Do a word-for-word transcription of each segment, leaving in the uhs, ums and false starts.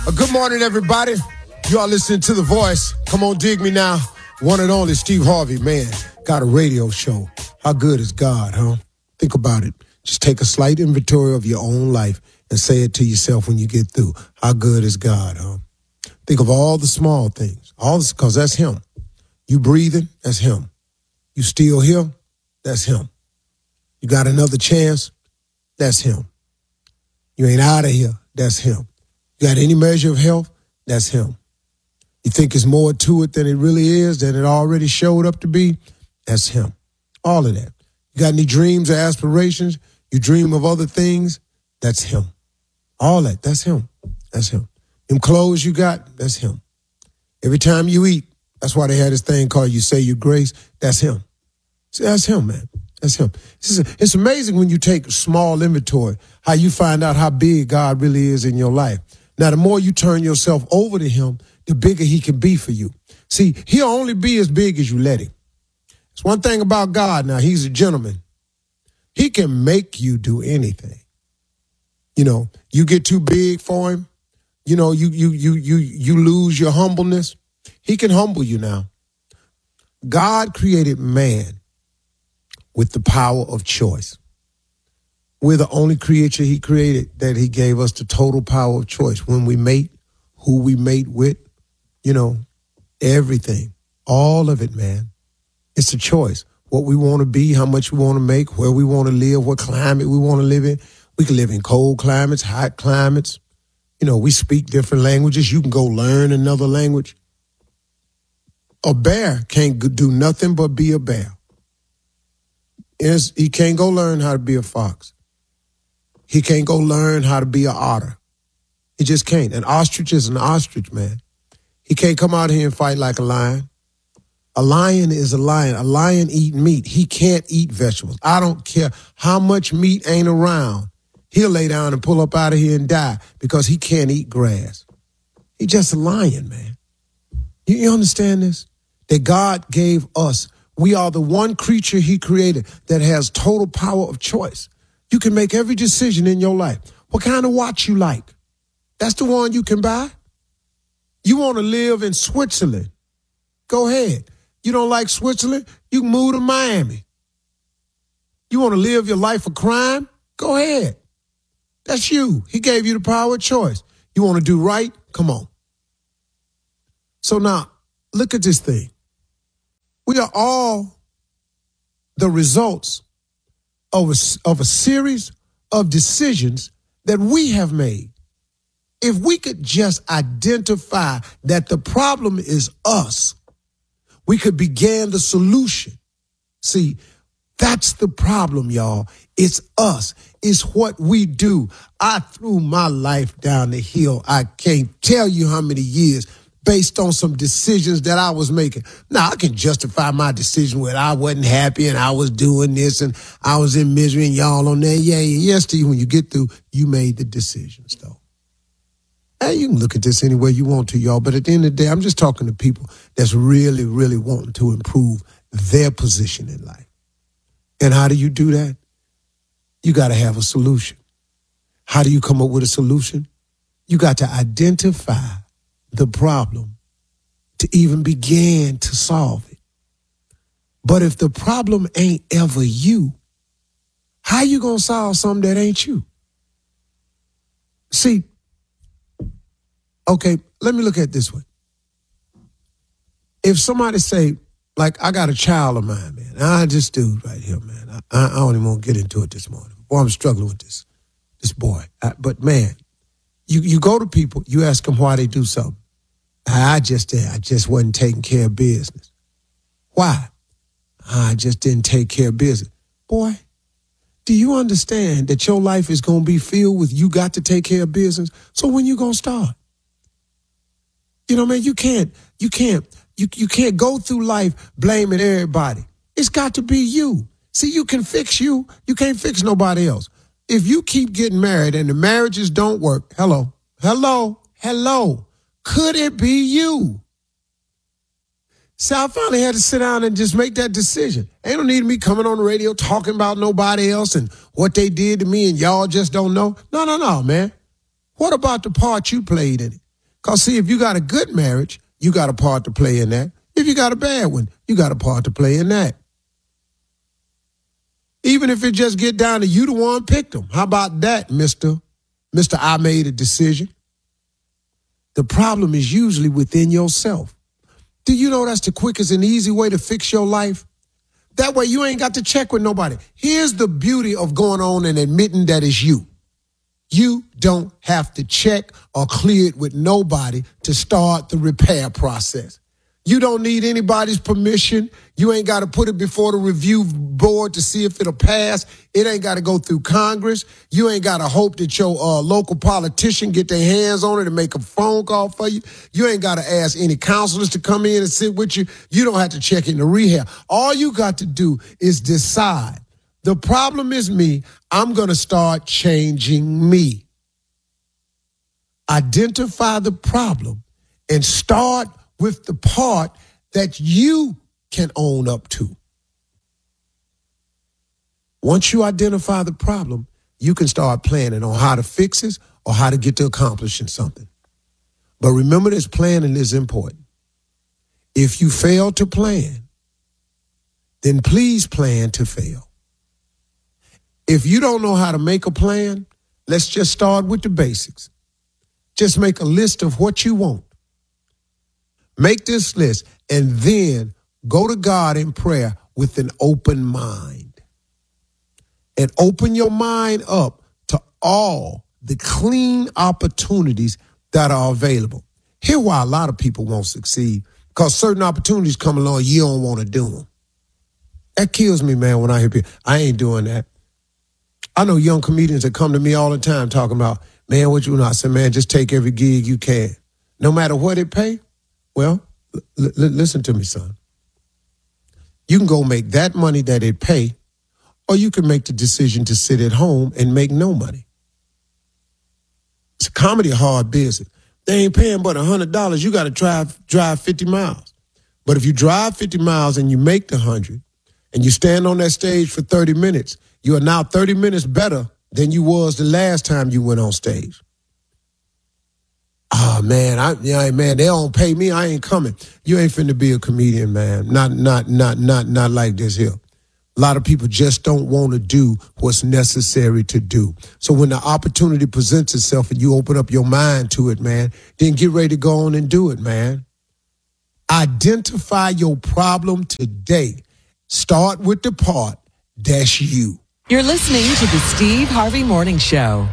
Uh, good morning, everybody. You are listening to The Voice. Come on, dig me now. One and only Steve Harvey, man, got a radio show. How good is God, huh? Think about it. Just take a slight inventory of your own life and say it to yourself when you get through. How good is God, huh? Think of all the small things. All this, because that's him. You breathing, that's him. You still here, that's him. You got another chance, that's him. You ain't out of here, that's him. You got any measure of health, that's him. You think it's more to it than it really is, than it already showed up to be, that's him. All of that. You got any dreams or aspirations, you dream of other things, that's him. All that, that's him. That's him. Them clothes you got, that's him. Every time you eat, that's why they had this thing called You Say Your Grace, that's him. See, that's him, man. That's him. It's, it's amazing when you take small inventory, how you find out how big God really is in your life. Now, the more you turn yourself over to him, the bigger he can be for you. See, he'll only be as big as you let him. It's one thing about God now, he's a gentleman. He can make you do anything. You know, you get too big for him, you know, you you you you you lose your humbleness. He can humble you now. God created man with the power of choice. We're the only creature he created that he gave us the total power of choice. When we mate, who we mate with, you know, everything, all of it, man. It's a choice. What we want to be, how much we want to make, where we want to live, what climate we want to live in. We can live in cold climates, hot climates. You know, we speak different languages. You can go learn another language. A bear can't do nothing but be a bear. It's, he can't go learn how to be a fox. He can't go learn how to be an otter. He just can't. An ostrich is an ostrich, man. He can't come out here and fight like a lion. A lion is a lion. A lion eat meat. He can't eat vegetables. I don't care how much meat ain't around. He'll lay down and pull up out of here and die because he can't eat grass. He's just a lion, man. You, you understand this? That God gave us. We are the one creature he created that has total power of choice. You can make every decision in your life. What kind of watch you like? That's the one you can buy. You want to live in Switzerland? Go ahead. You don't like Switzerland? You can move to Miami. You want to live your life of crime? Go ahead. That's you. He gave you the power of choice. You want to do right? Come on. So now, look at this thing. We are all the results of a, of a series of decisions that we have made. If we could just identify that the problem is us, we could begin the solution. See, that's the problem, y'all. It's us. It's what we do. I threw my life down the hill. I can't tell you how many years based on some decisions that I was making. Now, I can justify my decision with I wasn't happy and I was doing this and I was in misery and y'all on there. Yeah, yes, to you. When you get through, you made the decisions, though. Hey, you can look at this any way you want to, y'all. But at the end of the day, I'm just talking to people that's really, really wanting to improve their position in life. And how do you do that? You got to have a solution. How do you come up with a solution? You got to identify the problem to even begin to solve it. But if the problem ain't ever you, how you going to solve something that ain't you? See, okay, let me look at it this way. If somebody say, like, I got a child of mine, man. I just dude right here, man. I, I don't even want to get into it this morning. Boy, I'm struggling with this, this boy. I, but, man, you, you go to people, you ask them why they do something. I just I just wasn't taking care of business. Why? I just didn't take care of business. Boy, do you understand that your life is going to be filled with you got to take care of business? So when you going to start? You know, man, you can't, you can't, you, you can't go through life blaming everybody. It's got to be you. See, you can fix you. You can't fix nobody else. If you keep getting married and the marriages don't work, hello, hello, hello. Could it be you? So I finally had to sit down and just make that decision. Ain't no need me coming on the radio talking about nobody else and what they did to me and y'all just don't know. No, no, no, man. What about the part you played in it? Because, see, if you got a good marriage, you got a part to play in that. If you got a bad one, you got a part to play in that. Even if it just get down to you the one picked them. How about that, Mister Mister I made a decision? The problem is usually within yourself. Do you know that's the quickest and easy way to fix your life? That way you ain't got to check with nobody. Here's the beauty of going on and admitting that it's you. You don't have to check or clear it with nobody to start the repair process. You don't need anybody's permission. You ain't got to put it before the review board to see if it'll pass. It ain't got to go through Congress. You ain't got to hope that your uh, local politician get their hands on it and make a phone call for you. You ain't got to ask any counselors to come in and sit with you. You don't have to check into rehab. All you got to do is decide. The problem is me. I'm going to start changing me. Identify the problem and start with the part that you can own up to. Once you identify the problem, you can start planning on how to fix it or how to get to accomplishing something. But remember this, planning is important. If you fail to plan, then please plan to fail. If you don't know how to make a plan, let's just start with the basics. Just make a list of what you want. Make this list and then go to God in prayer with an open mind. And open your mind up to all the clean opportunities that are available. Here's why a lot of people won't succeed. Because certain opportunities come along, you don't want to do them. That kills me, man, when I hear people. I ain't doing that. I know young comedians that come to me all the time talking about, man, what you know? I said, man, just take every gig you can. No matter what it pay. Well, l- l- listen to me, son. You can go make that money that it pay, or you can make the decision to sit at home and make no money. It's a comedy hard business. They ain't paying but one hundred dollars. You got to drive drive fifty miles. But if you drive fifty miles and you make the one hundred and you stand on that stage for thirty minutes, you are now thirty minutes better than you was the last time you went on stage. Oh, man, I, yeah, man, they don't pay me. I ain't coming. You ain't finna be a comedian, man. Not, not, not, not, not like this here. A lot of people just don't want to do what's necessary to do. So when the opportunity presents itself and you open up your mind to it, man, then get ready to go on and do it, man. Identify your problem today. Start with the part that's you. You're listening to the Steve Harvey Morning Show.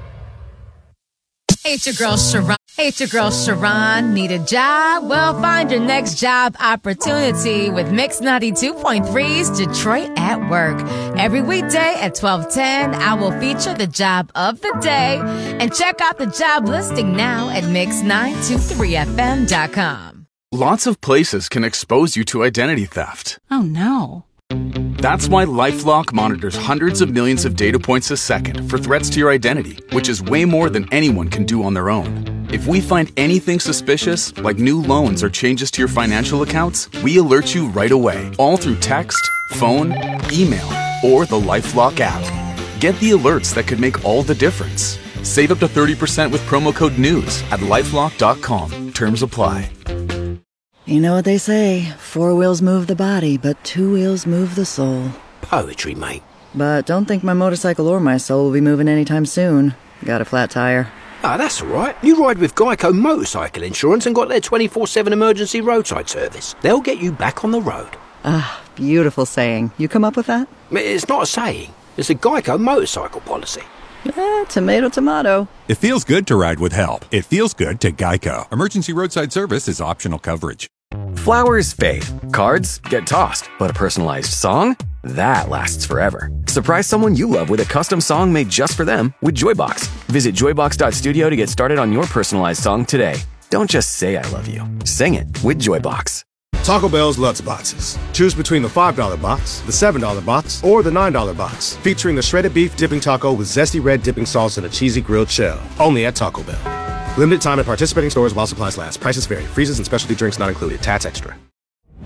Hey, it's your girl, Sharon. Hey, it's your girl, Sharon. Need a job? Well, find your next job opportunity with Mix ninety-two point three's Detroit at Work. Every weekday at twelve ten, I will feature the job of the day. And check out the job listing now at mix nine two three f m dot com. Lots of places can expose you to identity theft. Oh, no. That's why LifeLock monitors hundreds of millions of data points a second for threats to your identity, which is way more than anyone can do on their own. If we find anything suspicious, like new loans or changes to your financial accounts, we alert you right away, all through text, phone, email, or the LifeLock app. Get the alerts that could make all the difference. Save up to thirty percent with promo code NEWS at lifelock dot com. Terms apply. You know what they say, four wheels move the body, but two wheels move the soul. Poetry, mate. But don't think my motorcycle or my soul will be moving anytime soon. Got a flat tire. Ah, that's all right. You ride with Geico Motorcycle Insurance and got their twenty-four seven emergency roadside service. They'll get you back on the road. Ah, beautiful saying. You come up with that? It's not a saying. It's a Geico motorcycle policy. Eh, tomato, tomato. It feels good to ride with help. It feels good to Geico. Emergency roadside service is optional coverage. Flowers fade, cards get tossed, but a personalized song? That lasts forever. Surprise someone you love with a custom song made just for them with Joybox. Visit joybox dot studio to get started on your personalized song today. Don't just say I love you. Sing it with Joybox. Taco Bell's Lutz Boxes. Choose between the five dollar box, the seven dollar box, or the nine dollar box, featuring the shredded beef dipping taco with zesty red dipping sauce and a cheesy grilled shell. Only at Taco Bell. Limited time at participating stores while supplies last. Prices vary. Freezes and specialty drinks not included. Tats extra.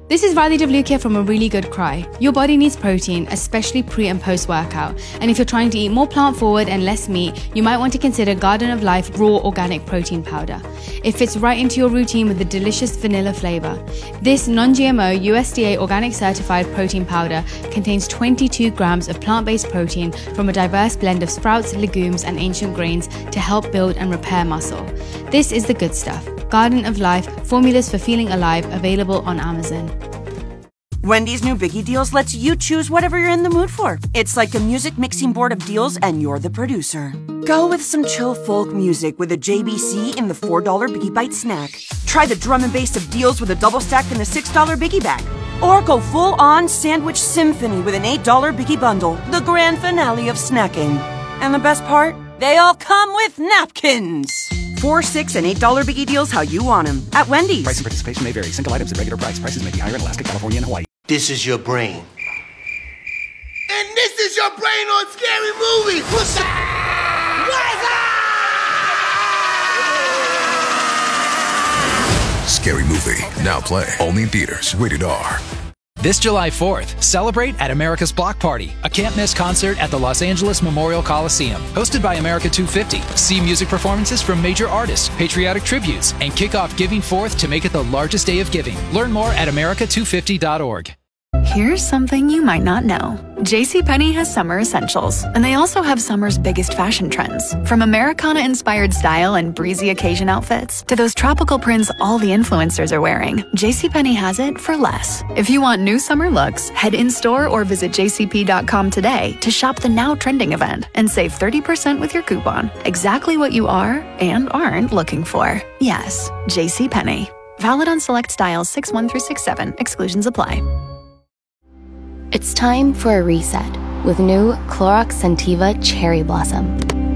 This is Radhi Devlukia from A Really Good Cry. Your body needs protein, especially pre and post workout. And if you're trying to eat more plant forward and less meat, you might want to consider Garden of Life Raw Organic Protein Powder. It fits right into your routine with a delicious vanilla flavor. This non-G M O U S D A organic certified protein powder contains twenty-two grams of plant-based protein from a diverse blend of sprouts, legumes, and ancient grains to help build and repair muscle. This is the good stuff. Garden of Life, formulas for feeling alive, available on Amazon. Wendy's new Biggie Deals lets you choose whatever you're in the mood for. It's like a music mixing board of deals and you're the producer. Go with some chill folk music with a J B C in the four dollar Biggie Bite snack. Try the drum and bass of deals with a double stack in the six dollar Biggie Bag. Or go full-on sandwich symphony with an eight dollar Biggie Bundle, the grand finale of snacking. And the best part? They all come with napkins. Four, six, and eight dollar Biggie Deals how you want them at Wendy's. Price and participation may vary. Single items at regular price. Prices may be higher in Alaska, California, and Hawaii. This is your brain. And this is your brain on Scary Movie. What's up? Scary Movie, now play only in theaters, rated R. This July fourth, celebrate at America's Block Party, a can't-miss concert at the Los Angeles Memorial Coliseum. Hosted by America two fifty. See music performances from major artists, patriotic tributes, and kick off Giving Fourth to make it the largest day of giving. Learn more at america two fifty dot org. Here's something you might not know. JCPenney has summer essentials, and they also have summer's biggest fashion trends. From Americana-inspired style and breezy occasion outfits to those tropical prints all the influencers are wearing, JCPenney has it for less. If you want new summer looks, head in-store or visit j c p dot com today to shop the now trending event and save thirty percent with your coupon. Exactly what you are and aren't looking for. Yes, JCPenney. Valid on select styles six one through six seven. Exclusions apply. It's time for a reset with new Clorox Scentiva Cherry Blossom.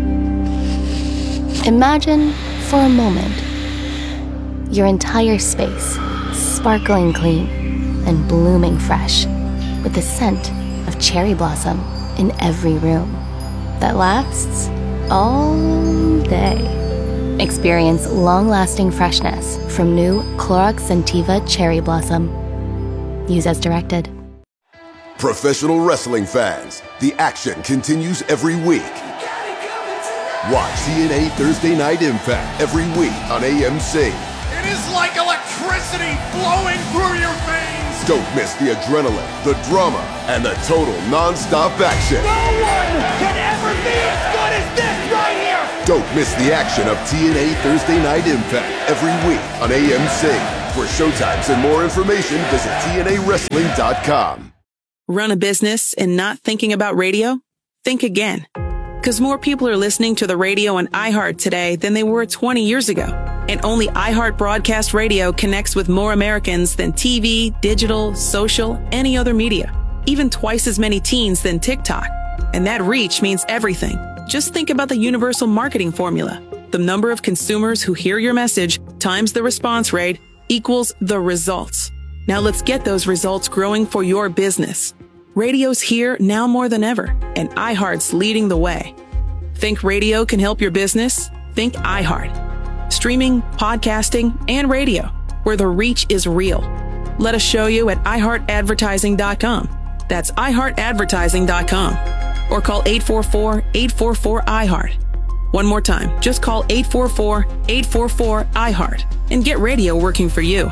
Imagine, for a moment, your entire space sparkling clean and blooming fresh with the scent of cherry blossom in every room that lasts all day. Experience long-lasting freshness from new Clorox Scentiva Cherry Blossom. Use as directed. Professional wrestling fans, the action continues every week. Watch T N A Thursday Night Impact every week on A M C. It is like electricity flowing through your veins. Don't miss the adrenaline, the drama, and the total non-stop action. No one can ever be as good as this right here. Don't miss the action of T N A Thursday Night Impact every week on A M C. For showtimes and more information, visit T N A wrestling dot com. Run a business and not thinking about radio? Think again. Because more people are listening to the radio on iHeart today than they were twenty years ago. And only iHeart Broadcast Radio connects with more Americans than T V, digital, social, any other media. Even twice as many teens than TikTok. And that reach means everything. Just think about the universal marketing formula. The number of consumers who hear your message times the response rate equals the results. Now let's get those results growing for your business. Radio's here now more than ever, and iHeart's leading the way. Think radio can help your business? Think iHeart. Streaming, podcasting, and radio, where the reach is real. Let us show you at i heart advertising dot com. That's i heart advertising dot com. Or call eight four four, eight four four, I heart. One more time, just call eight four four, eight four four, I heart and get radio working for you.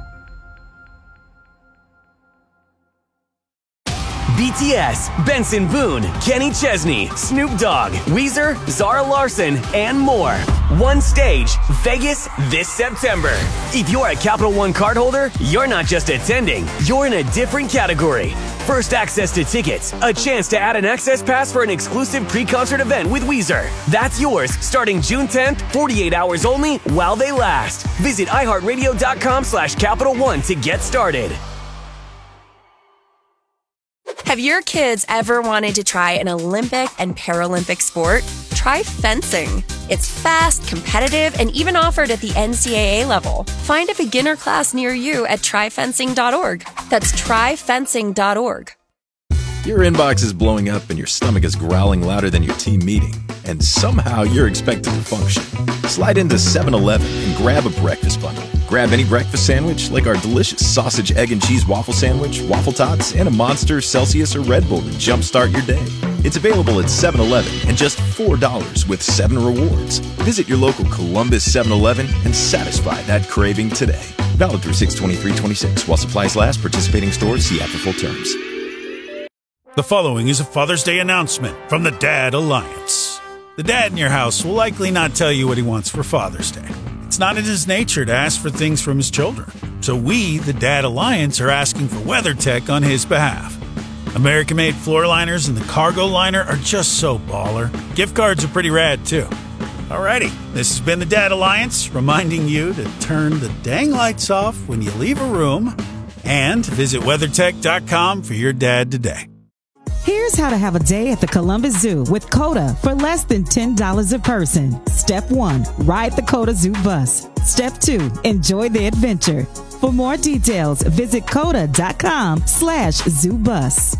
B T S, Benson Boone, Kenny Chesney, Snoop Dogg, Weezer, Zara Larson, and more. One stage, Vegas this September. If you're a Capital One cardholder, you're not just attending, you're in a different category. First access to tickets, a chance to add an access pass for an exclusive pre-concert event with Weezer. That's yours starting June tenth, forty-eight hours only while they last. Visit iHeartRadio.com slash Capital One to get started. Have your kids ever wanted to try an Olympic and Paralympic sport? Try fencing. It's fast, competitive, and even offered at the N C double A level. Find a beginner class near you at try fencing dot org. That's try fencing dot org. Your inbox is blowing up and your stomach is growling louder than your team meeting. and somehow you're expected to function. Slide into seven eleven and grab a breakfast bundle. Grab any breakfast sandwich like our delicious sausage, egg, and cheese waffle sandwich, waffle tots, and a Monster, Celsius, or Red Bull to jumpstart your day. It's available at seven eleven and just four dollars with seven rewards. Visit your local Columbus seven eleven and satisfy that craving today. Valid through six twenty-three twenty-six. While supplies last, participating stores see app for full terms. The following is a Father's Day announcement from the Dad Alliance. The dad in your house will likely not tell you what he wants for Father's Day. It's not in his nature to ask for things from his children. So we, the Dad Alliance, are asking for WeatherTech on his behalf. American-made floor liners and the cargo liner are just so baller. Gift cards are pretty rad, too. Alrighty, this has been the Dad Alliance, reminding you to turn the dang lights off when you leave a room and visit WeatherTech dot com for your dad today. Here's how to have a day at the Columbus Zoo with COTA for less than ten dollars a person. Step one, ride the COTA Zoo bus. Step two, enjoy the adventure. For more details, visit COTA dot com slash zoo bus.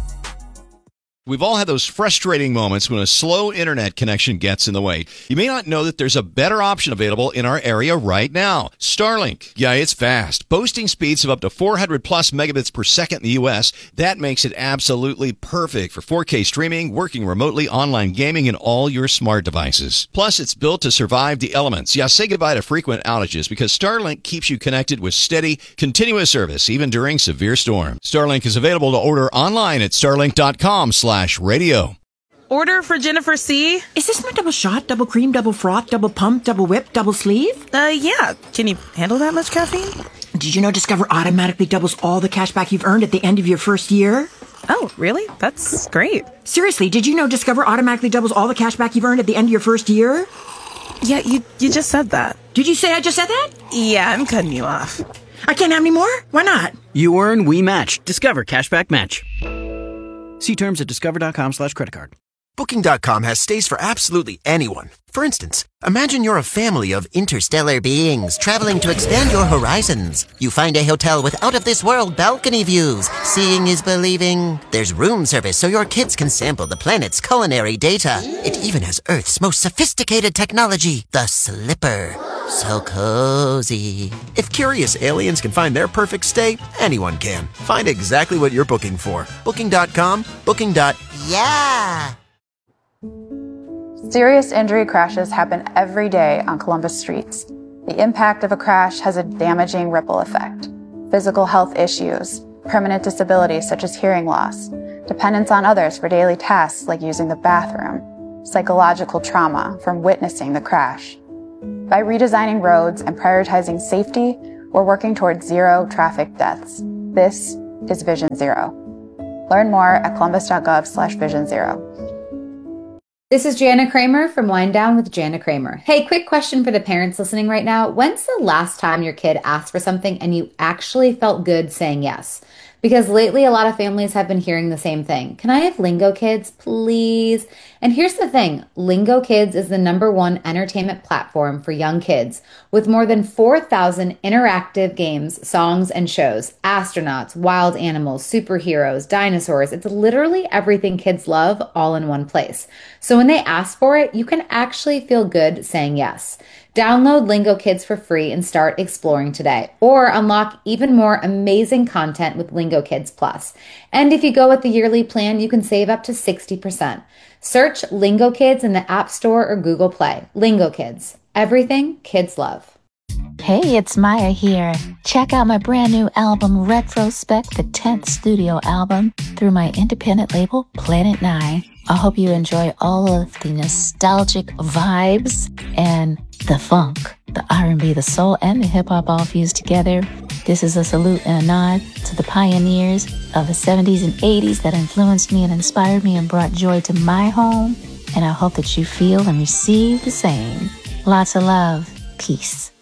We've all had those frustrating moments when a slow internet connection gets in the way. You may not know that there's a better option available in our area right now. Starlink. Yeah, it's fast. Boasting speeds of up to four hundred plus megabits per second in the U S. That makes it absolutely perfect for four K streaming, working remotely, online gaming, and all your smart devices. Plus, it's built to survive the elements. Yeah, say goodbye to frequent outages because Starlink keeps you connected with steady, continuous service even during severe storms. Starlink is available to order online at starlink dot com slash radio. Order for Jennifer C. Is this my double shot, double cream, double froth, double pump, double whip, double sleeve? Uh, yeah. Can you handle that much caffeine? Did you know Discover automatically doubles all the cash back you've earned at the end of your first year? Oh, really? That's great. Seriously, did you know Discover automatically doubles all the cash back you've earned at the end of your first year? Yeah, you you just said that. Did you say I just said that? Yeah, I'm cutting you off. I can't have any more? Why not? You earn, we match. Discover Cashback Match. See terms at discover dot com slash credit card. Booking dot com has stays for absolutely anyone. For instance, imagine you're a family of interstellar beings traveling to expand your horizons. You find a hotel with out-of-this-world balcony views. Seeing is believing. There's room service so your kids can sample the planet's culinary data. It even has Earth's most sophisticated technology, the Slipper. So cozy. If curious aliens can find their perfect stay, anyone can. Find exactly what you're booking for. Booking dot com, booking. Yeah! Serious injury crashes happen every day on Columbus streets. The impact of a crash has a damaging ripple effect. Physical health issues, permanent disabilities such as hearing loss, dependence on others for daily tasks like using the bathroom, psychological trauma from witnessing the crash. By redesigning roads and prioritizing safety, we're working towards zero traffic deaths. This is Vision Zero. Learn more at columbus dot gov slash vision zero. This is Jana Kramer from Wind Down with Jana Kramer. Hey, quick question for the parents listening right now. When's the last time your kid asked for something and you actually felt good saying yes? Because lately a lot of families have been hearing the same thing. Can I have Lingo Kids, please? And here's the thing. Lingo Kids is the number one entertainment platform for young kids with more than four thousand interactive games, songs, and shows. Astronauts, wild animals, superheroes, dinosaurs. It's literally everything kids love all in one place. So when they ask for it, you can actually feel good saying yes. Download Lingo Kids for free and start exploring today, or unlock even more amazing content with Lingo Kids Plus. And if you go with the yearly plan, you can save up to sixty percent. Search Lingo Kids in the App Store or Google Play. Lingo Kids, everything kids love. Hey, it's Maya here. Check out my brand new album, Retrospect, the tenth studio album, through my independent label, Planet Nine. I hope you enjoy all of the nostalgic vibes and the funk, the R and B, the soul, and the hip-hop all fused together. This is a salute and a nod to the pioneers of the seventies and eighties that influenced me and inspired me and brought joy to my home. And I hope that you feel and receive the same. Lots of love. Peace.